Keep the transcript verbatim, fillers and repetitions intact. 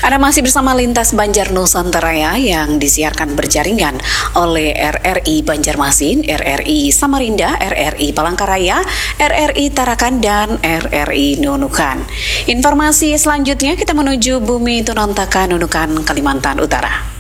Anda masih bersama Lintas Banjar Nusantara yang disiarkan berjaringan oleh R R I Banjarmasin, R R I Samarinda, R R I Palangkaraya, R R I Tarakan, dan R R I Nunukan. Informasi selanjutnya kita menuju Bumi Tunontakan, Nunukan, Kalimantan Utara.